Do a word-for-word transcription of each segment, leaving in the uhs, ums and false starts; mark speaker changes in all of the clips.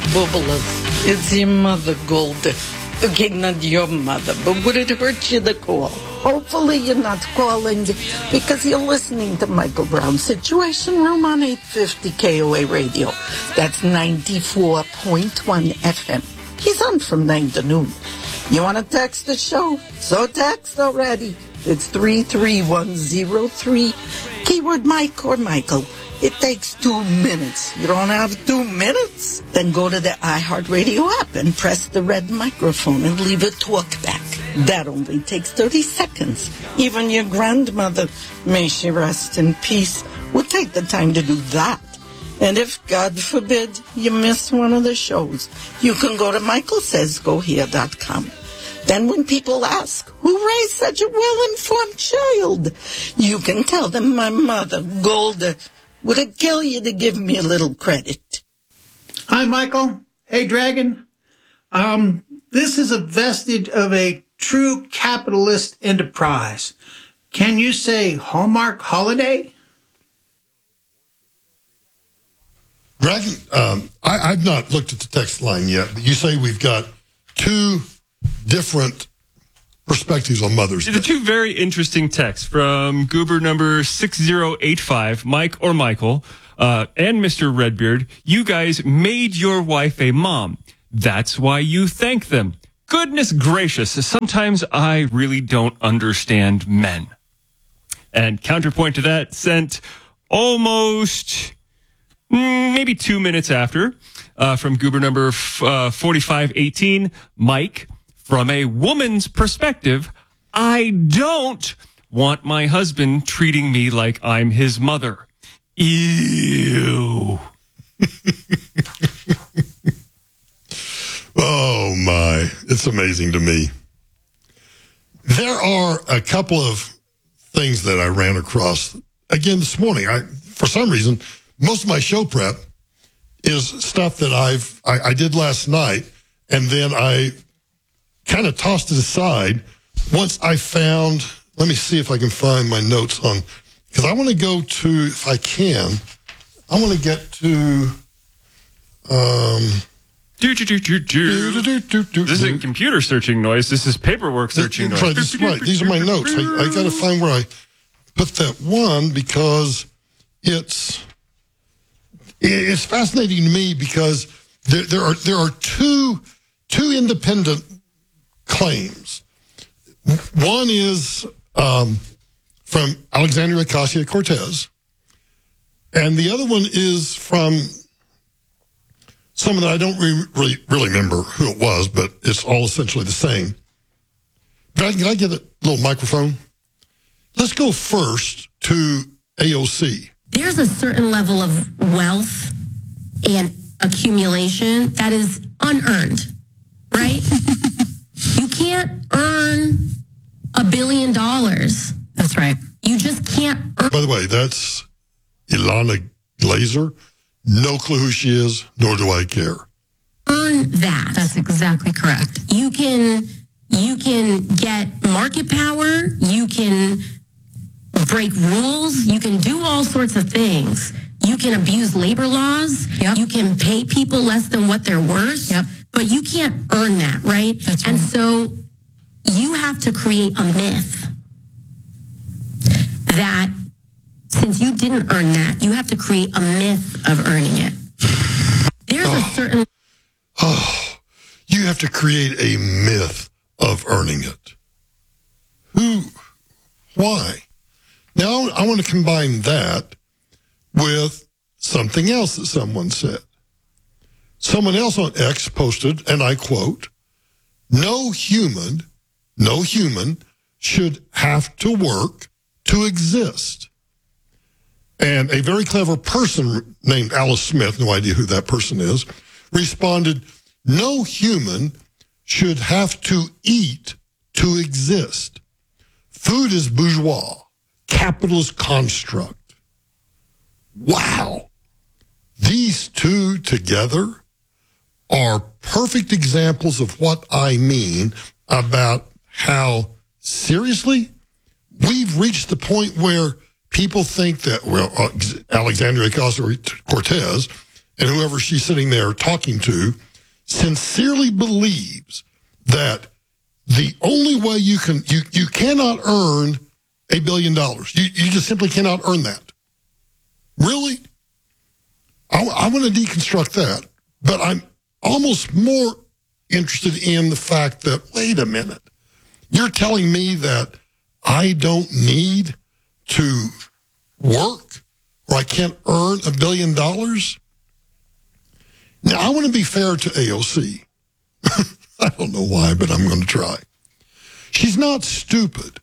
Speaker 1: Bubbles, it's your mother, Golda. Okay, not your mother, but would it hurt you to call? Hopefully you're not calling because you're listening to Michael Brown's Situation Room on eight fifty K O A Radio. That's ninety-four point one F M. He's on from nine to noon. You want to text the show? So text already. It's three three one zero three, keyword Mike or Michael. It takes two minutes. You don't have two minutes? Then go to the iHeartRadio app and press the red microphone and leave a talk back. That only takes thirty seconds. Even your grandmother, may she rest in peace, would take the time to do that. And if, God forbid, you miss one of the shows, you can go to michael says go here dot com. Then when people ask, who raised such a well-informed child? You can tell them my mother, Golda. Would it kill you to give me a little credit?
Speaker 2: Hi, Michael. Hey, Dragon. Um, this is a vestige of a true capitalist enterprise. Can you say Hallmark Holiday?
Speaker 3: Dragon, um, I, I've not looked at the text line yet, but you say we've got two different perspectives on Mother's Day.
Speaker 4: The two very interesting texts from Goober number six zero eight five, Mike or Michael, uh, and Mister Redbeard. You guys made your wife a mom. That's why you thank them. Goodness gracious, sometimes I really don't understand men. And counterpoint to that, sent almost mm, maybe two minutes after, uh, from Goober number f- uh, forty-five eighteen, Mike. From a woman's perspective, I don't want my husband treating me like I'm his mother. Ew.
Speaker 3: Oh, my. It's amazing to me. There are a couple of things that I ran across again this morning. I, for some reason, most of my show prep is stuff that I've I, I did last night, and then I kind of tossed it aside once I found, let me see if I can find my notes on, because I want to go to, if I can, I want to get to, um,
Speaker 4: Do, do, do, do, do.
Speaker 3: do, do, do,
Speaker 4: This isn't computer searching noise. This is paperwork searching noise.
Speaker 3: Right, this is right. These are my notes. I, I got to find where I put that one because it's it's fascinating to me because there, there are there are two two independent claims. One is um, from Alexandria Ocasio-Cortez, and the other one is from someone that I don't re- really, really remember who it was, but it's all essentially the same. Can I, can I get a little microphone? Let's go first to A O C.
Speaker 5: There's a certain level of wealth and accumulation that is unearned, right? You can't earn a billion dollars. That's right. You just can't earn.
Speaker 3: By the way, that's Ilana Glazer. No clue who she is, nor do I care.
Speaker 5: Earn that.
Speaker 6: That's exactly correct.
Speaker 5: You can, you can get market power. You can break rules. You can do all sorts of things. You can abuse labor laws.
Speaker 6: Yep.
Speaker 5: You can pay people less than what they're worth.
Speaker 6: Yep.
Speaker 5: But you can't earn that, right?
Speaker 6: That's right.
Speaker 5: And so you have to create a myth that since you didn't earn that, you have to create a myth of earning it. There's oh. a certain...
Speaker 3: Oh, you have to create a myth of earning it. Who? Why? Now, I want to combine that with something else that someone said. Someone else on X posted, and I quote, no human, no human should have to work to exist. And a very clever person named Alice Smith, no idea who that person is, responded, no human should have to eat to exist. Food is bourgeois, capitalist construct. Wow. These two together are perfect examples of what I mean about how, seriously, we've reached the point where people think that, well, Alexandria Ocasio-Cortez and whoever she's sitting there talking to sincerely believes that the only way you can, you, you cannot earn a billion dollars. You, you just simply cannot earn that. Really? I, I want to deconstruct that, but I'm almost more interested in the fact that, wait a minute, you're telling me that I don't need to work or I can't earn a billion dollars? Now, I want to be fair to A O C. I don't know why, but I'm going to try. She's not stupid.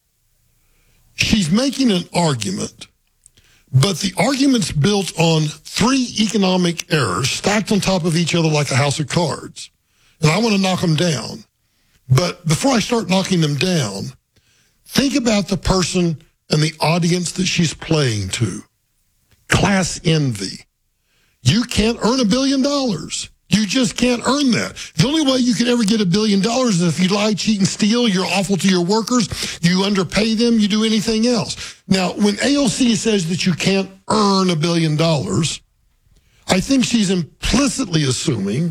Speaker 3: She's making an argument, but the argument's built on three economic errors stacked on top of each other like a house of cards. And I want to knock them down. But before I start knocking them down, think about the person and the audience that she's playing to. Class envy. You can't earn a billion dollars. You just can't earn that. The only way you can ever get a billion dollars is if you lie, cheat, and steal, you're awful to your workers, you underpay them, you do anything else. Now, when A O C says that you can't earn a billion dollars, I think she's implicitly assuming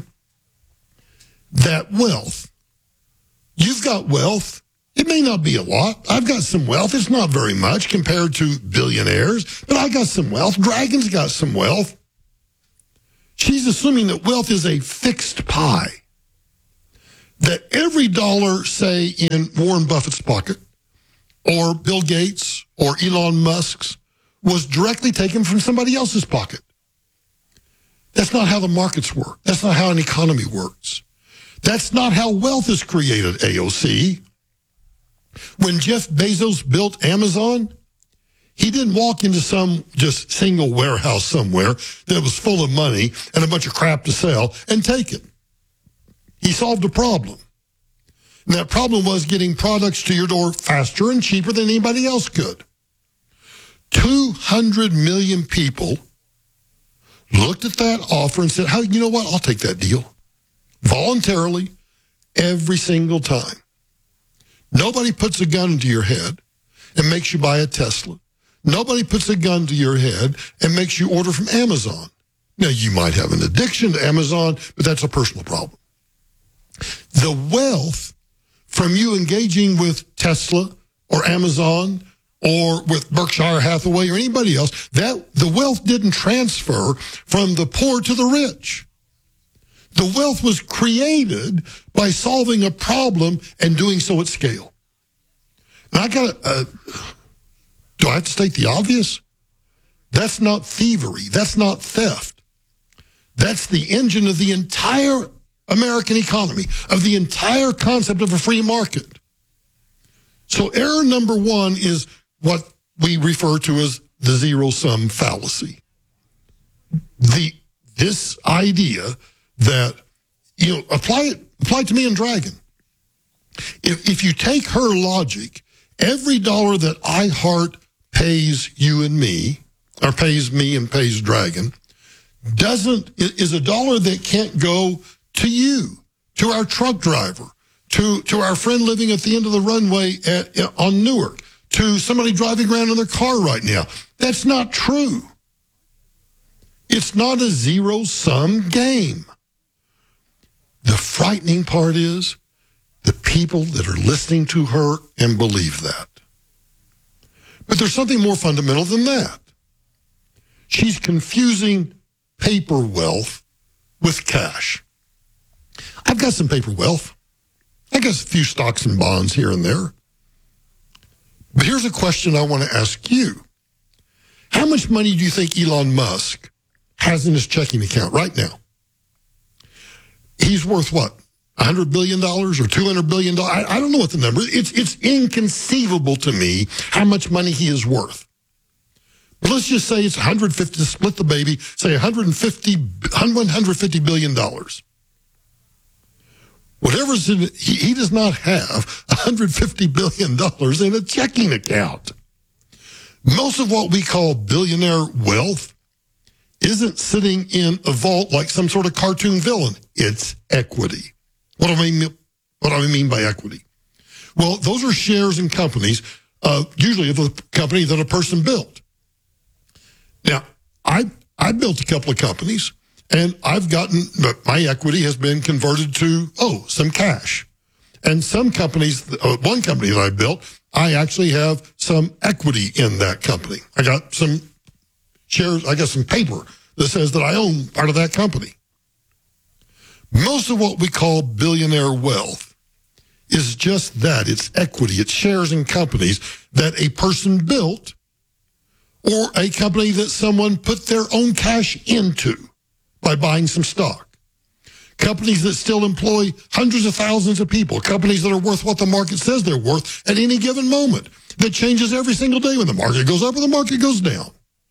Speaker 3: that wealth. You've got wealth. It may not be a lot. I've got some wealth. It's not very much compared to billionaires, but I got some wealth. Dragon's got some wealth. She's assuming that wealth is a fixed pie. That every dollar, say, in Warren Buffett's pocket, or Bill Gates, or Elon Musk's, was directly taken from somebody else's pocket. That's not how the markets work. That's not how an economy works. That's not how wealth is created, A O C. When Jeff Bezos built Amazon, he didn't walk into some just single warehouse somewhere that was full of money and a bunch of crap to sell and take it. He solved a problem. And that problem was getting products to your door faster and cheaper than anybody else could. two hundred million people looked at that offer and said, "Hey, you know what? I'll take that deal." Voluntarily, every single time. Nobody puts a gun to your head and makes you buy a Tesla. Nobody puts a gun to your head and makes you order from Amazon. Now, you might have an addiction to Amazon, but that's a personal problem. The wealth from you engaging with Tesla or Amazon or with Berkshire Hathaway or anybody else, that the wealth didn't transfer from the poor to the rich. The wealth was created by solving a problem and doing so at scale. And I got to, uh, do I have to state the obvious? That's not thievery. That's not theft. That's the engine of the entire American economy, of the entire concept of a free market. So error number one is what we refer to as the zero-sum fallacy. The this idea that, you know, apply it, apply it to me and Dragon. If if you take her logic, every dollar that iHeart pays you and me, or pays me and pays Dragon, doesn't is a dollar that can't go to you, to our truck driver, to to our friend living at the end of the runway at, on Newark, to somebody driving around in their car right now. That's not true. It's not a zero-sum game. The frightening part is the people that are listening to her and believe that. But there's something more fundamental than that. She's confusing paper wealth with cash. I've got some paper wealth. I got a few stocks and bonds here and there. But here's a question I want to ask you. How much money do you think Elon Musk has in his checking account right now? He's worth what? one hundred billion dollars or two hundred billion dollars? I, I don't know what the number is. It's, it's inconceivable to me how much money he is worth. But let's just say it's one hundred fifty, to split the baby, say one hundred fifty, one hundred fifty billion dollars. Whatever's in it, he, he does not have one hundred fifty billion dollars in a checking account. Most of what we call billionaire wealth isn't sitting in a vault like some sort of cartoon villain. It's equity. What do I mean, what do I mean by equity? Well, those are shares in companies, uh, usually of a company that a person built. Now, I I built a couple of companies, And I've gotten, my equity has been converted to, oh, some cash. And some companies, uh, one company that I built, I actually have some equity in that company. I got some shares, I got some paper that says that I own part of that company. Most of what we call billionaire wealth is just that. It's equity. It's shares in companies that a person built or a company that someone put their own cash into by buying some stock. Companies that still employ hundreds of thousands of people. Companies that are worth what the market says they're worth at any given moment. That changes every single day when the market goes up or the market goes down.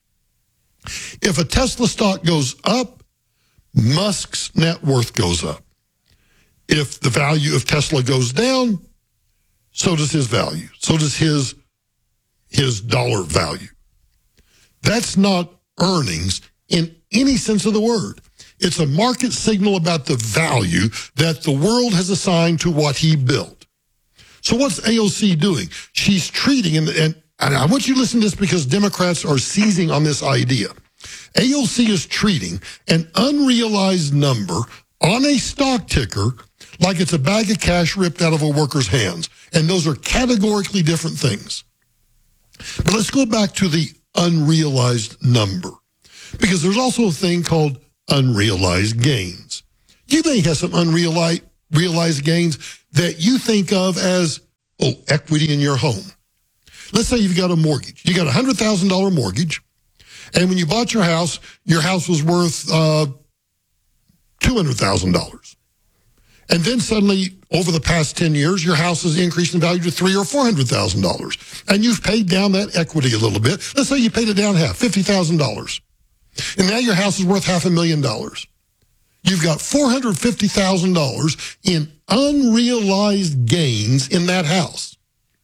Speaker 3: If a Tesla stock goes up, Musk's net worth goes up. If the value of Tesla goes down, so does his value. So does his, his dollar value. That's not earnings in any sense of the word. It's a market signal about the value that the world has assigned to what he built. So what's A O C doing? She's treating, and, and, and I want you to listen to this because Democrats are seizing on this idea. A O C is treating an unrealized number on a stock ticker like it's a bag of cash ripped out of a worker's hands. And those are categorically different things. But let's go back to the unrealized number, because there's also a thing called unrealized gains. You may have some unrealized realized gains that you think of as, oh, equity in your home. Let's say you've got a mortgage. You got a one hundred thousand dollars mortgage, and when you bought your house, your house was worth uh, two hundred thousand dollars. And then suddenly, over the past ten years, your house has increased in value to three hundred thousand dollars or four hundred thousand dollars. And you've paid down that equity a little bit. Let's say you paid it down half, fifty thousand dollars. And now your house is worth half a million dollars. You've got four hundred fifty thousand dollars in unrealized gains in that house.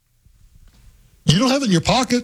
Speaker 3: You don't have it in your pocket.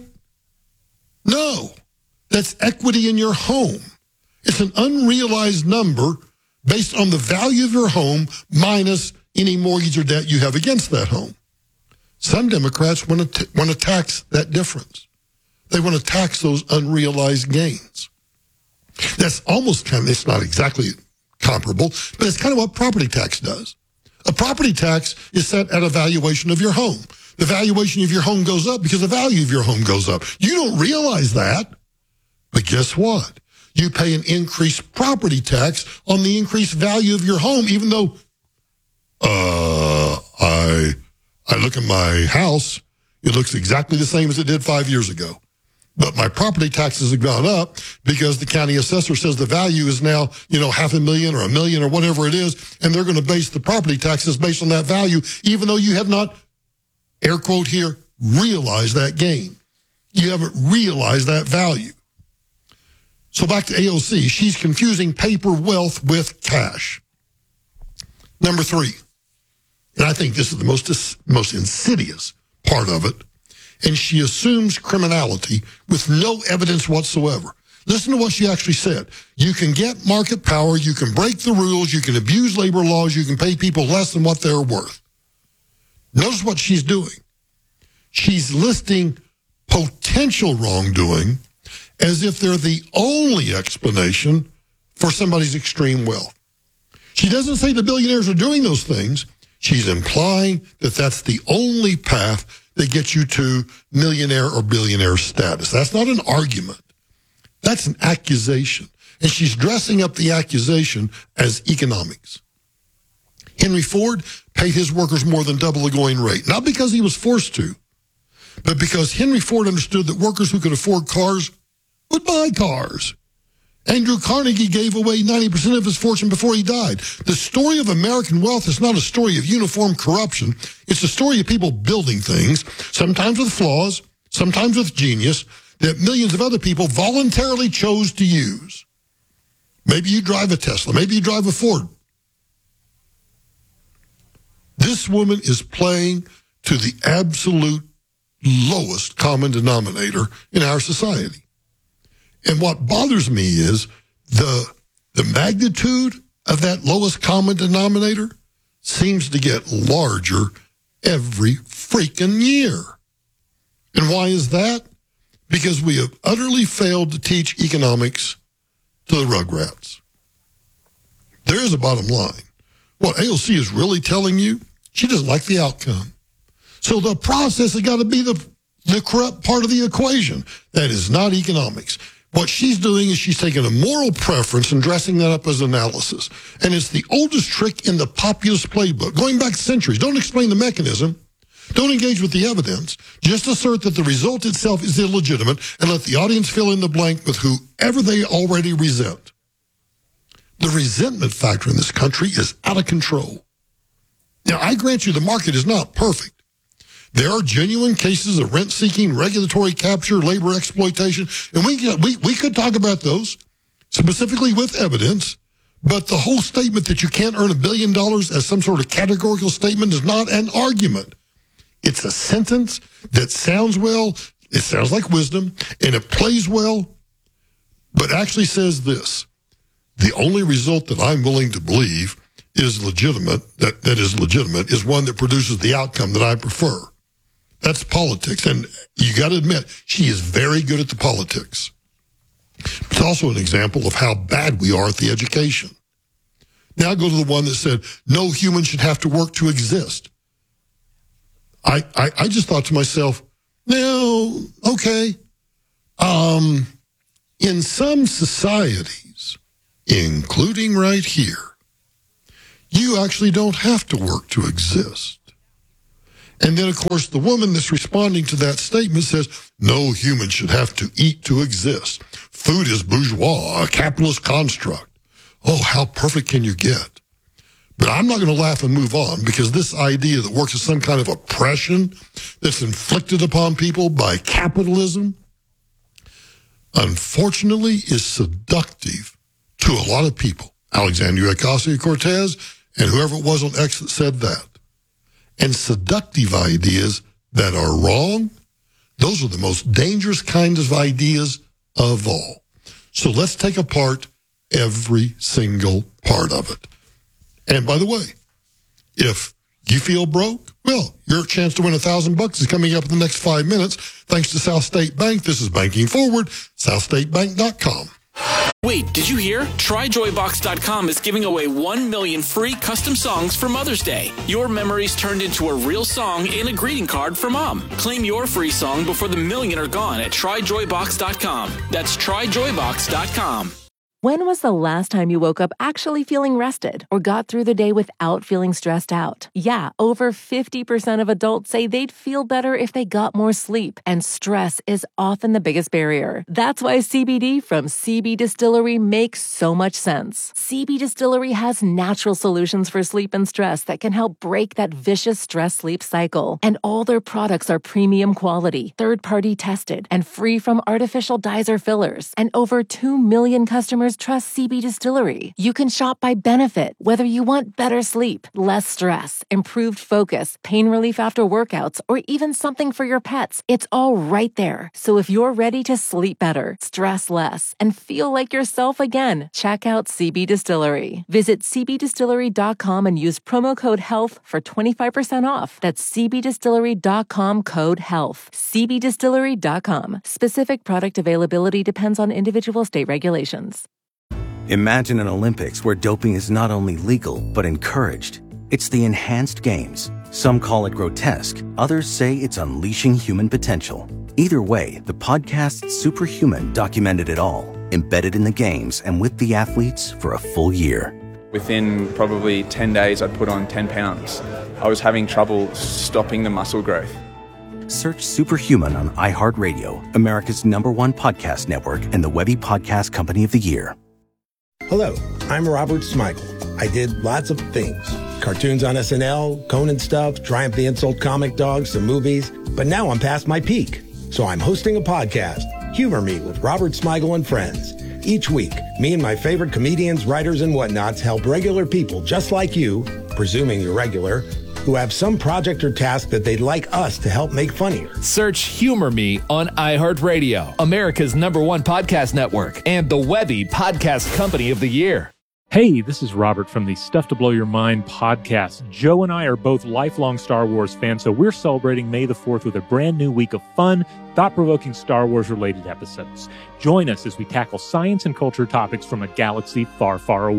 Speaker 3: No, that's equity in your home. It's an unrealized number based on the value of your home minus any mortgage or debt you have against that home. Some Democrats want to, t- want to tax that difference. They want to tax those unrealized gains. That's almost kind of, it's not exactly comparable, but it's kind of what property tax does. A property tax is set at a valuation of your home. The valuation of your home goes up because the value of your home goes up. You don't realize that, but guess what? You pay an increased property tax on the increased value of your home, even though uh, I I look at my house, it looks exactly the same as it did five years ago. But my property taxes have gone up because the county assessor says the value is now, you know, half a million or a million or whatever it is, and they're going to base the property taxes based on that value, even though you have not, air quote here, realized that gain. You haven't realized that value. So back to A O C, she's confusing paper wealth with cash. Number three, and I think this is the most, most insidious part of it, and she assumes criminality with no evidence whatsoever. Listen to what she actually said. You can get market power, you can break the rules, you can abuse labor laws, you can pay people less than what they're worth. Notice what she's doing. She's listing potential wrongdoing as if they're the only explanation for somebody's extreme wealth. She doesn't say the billionaires are doing those things. She's implying that that's the only path that gets you to millionaire or billionaire status. That's not an argument. That's an accusation. And she's dressing up the accusation as economics. Henry Ford paid his workers more than double the going rate, not because he was forced to, but because Henry Ford understood that workers who could afford cars would buy cars. Andrew Carnegie gave away ninety percent of his fortune before he died. The story of American wealth is not a story of uniform corruption. It's a story of people building things, sometimes with flaws, sometimes with genius, that millions of other people voluntarily chose to use. Maybe you drive a Tesla. Maybe you drive a Ford. This woman is playing to the absolute lowest common denominator in our society. And what bothers me is the, the magnitude of that lowest common denominator seems to get larger every freaking year. And why is that? Because we have utterly failed to teach economics to the rugrats. here's the bottom line. What A O C is really telling you, she doesn't like the outcome. So the process has got to be the, the corrupt part of the equation. That is not economics. What she's doing is she's taking a moral preference and dressing that up as analysis. And it's the oldest trick in the populist playbook, going back centuries. Don't explain the mechanism. Don't engage with the evidence. Just assert that the result itself is illegitimate and let the audience fill in the blank with whoever they already resent. The resentment factor in this country is out of control. Now, I grant you the market is not perfect. There are genuine cases of rent-seeking, regulatory capture, labor exploitation, and we, we, we could talk about those, specifically with evidence, but the whole statement that you can't earn a billion dollars as some sort of categorical statement is not an argument. It's a sentence that sounds well, it sounds like wisdom, and it plays well, but actually says this: the only result that I'm willing to believe is legitimate, that, that is legitimate, is one that produces the outcome that I prefer. That's politics, and you got to admit, she is very good at the politics. It's also an example of how bad we are at the education. Now go to the one that said, no human should have to work to exist. I, I, I just thought to myself, no, okay. Um, in some societies, including right here, you actually don't have to work to exist. And then, of course, the woman that's responding to that statement says, no human should have to eat to exist. Food is bourgeois, a capitalist construct. Oh, how perfect can you get? But I'm not going to laugh and move on, because this idea that works as some kind of oppression that's inflicted upon people by capitalism, unfortunately, is seductive to a lot of people. Alexandria Ocasio-Cortez and whoever it was on X that said that. And seductive ideas that are wrong, those are the most dangerous kinds of ideas of all. So let's take apart every single part of it. And by the way, if you feel broke, well, your chance to win a thousand bucks is coming up in the next five minutes. Thanks to South State Bank. This is Banking Forward, south state bank dot com.
Speaker 6: Wait, did you hear? Try joy box dot com is giving away one million free custom songs for Mother's Day. Your memories turned into a real song and a greeting card for Mom. Claim your free song before the million are gone at try joy box dot com. That's try joy box dot com.
Speaker 7: When was the last time you woke up actually feeling rested or got through the day without feeling stressed out? Yeah, over fifty percent of adults say they'd feel better if they got more sleep, and stress is often the biggest barrier. That's why C B D from C B Distillery makes so much sense. C B Distillery has natural solutions for sleep and stress that can help break that vicious stress-sleep cycle. And all their products are premium quality, third-party tested, and free from artificial dyes or fillers. And over two million customers trust C B Distillery. You can shop by benefit, whether you want better sleep, less stress, improved focus, pain relief after workouts, or even something for your pets. It's all right there. So if you're ready to sleep better, stress less, and feel like yourself again, check out C B Distillery. Visit c b distillery dot com and use promo code HEALTH for twenty-five percent off. That's c b distillery dot com code HEALTH. c b distillery dot com. Specific product availability depends on individual state regulations.
Speaker 8: Imagine an Olympics where doping is not only legal, but encouraged. It's the Enhanced Games. Some call it grotesque. Others say it's unleashing human potential. Either way, the podcast Superhuman documented it all, embedded in the games and with the athletes for a full year.
Speaker 9: Within probably ten days, I'd put on ten pounds. I was having trouble stopping the muscle growth.
Speaker 8: Search Superhuman on iHeartRadio, America's number one podcast network, and the Webby Podcast Company of the Year.
Speaker 10: Hello, I'm Robert Smigel. I did lots of things. Cartoons on S N L, Conan stuff, Triumph the Insult comic dogs, some movies. But now I'm past my peak. So I'm hosting a podcast, Humor Me with Robert Smigel and Friends. Each week, me and my favorite comedians, writers, and whatnots help regular people just like you, presuming you're regular, who have some project or task that they'd like us to help make funnier.
Speaker 11: Search Humor Me on iHeartRadio, America's number one podcast network, and the Webby Podcast Company of the Year.
Speaker 12: Hey, this is Robert from the Stuff to Blow Your Mind podcast. Joe and I are both lifelong Star Wars fans, so we're celebrating May the fourth with a brand new week of fun, thought-provoking Star Wars-related episodes. Join us as we tackle science and culture topics from a galaxy far, far away.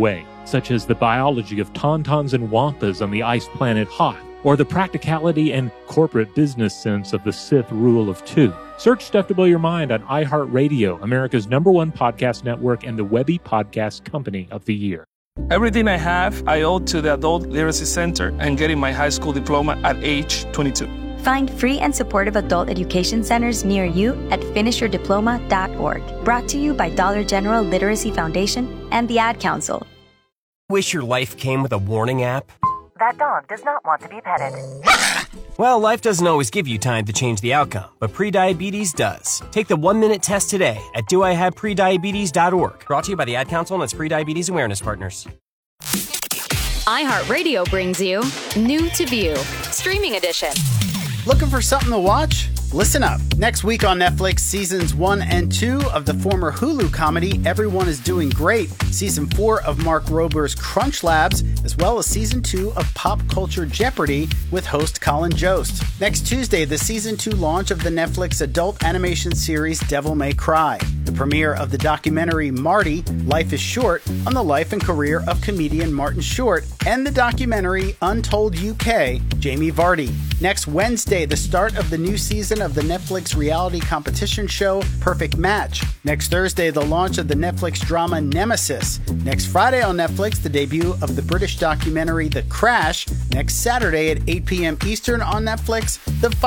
Speaker 12: such as the biology of tauntauns and wampas on the ice planet Hoth, or the practicality and corporate business sense of the Sith rule of two. Search Stuff to Blow Your Mind on iHeartRadio, America's number one podcast network and the Webby Podcast Company of the Year.
Speaker 13: Everything I have, I owe to the Adult Literacy Center and getting my high school diploma at age twenty-two.
Speaker 14: Find free and supportive adult education centers near you at finish your diploma dot org. Brought to you by Dollar General Literacy Foundation and the Ad Council.
Speaker 15: Wish your life came with a warning app?
Speaker 16: That dog does not want to be petted.
Speaker 15: Well, life doesn't always give you time to change the outcome, but prediabetes does. Take the one-minute test today at do I have prediabetes dot org. Brought to you by the Ad Council and its Prediabetes Awareness Partners.
Speaker 17: iHeartRadio brings you New to View, Streaming Edition.
Speaker 18: Looking for something to watch? Listen up. Next week on Netflix, seasons one and two of the former Hulu comedy Everyone is Doing Great, season four of Mark Rober's Crunch Labs, as well as season two of Pop Culture Jeopardy with host Colin Jost. Next Tuesday, the season two launch of the Netflix adult animation series Devil May Cry, the premiere of the documentary Marty, Life is Short, on the life and career of comedian Martin Short, and the documentary Untold U K, Jamie Vardy. Next Wednesday, the start of the new season of the Netflix reality competition show Perfect Match. Next Thursday, the launch of the Netflix drama Nemesis. Next Friday on Netflix, the debut of the British documentary The Crash. Next Saturday at eight p.m. Eastern on Netflix, the